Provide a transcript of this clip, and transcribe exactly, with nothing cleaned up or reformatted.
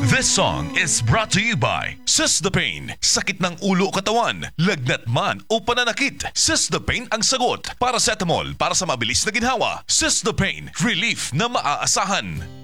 This song is brought to you by Sis-The-Pain. Sakit ng ulo o katawan, lagnat man o pananakit, Sis-The-Pain ang sagot. Paracetamol para sa mabilis na ginhawa. Sis-The-Pain, relief na maaasahan.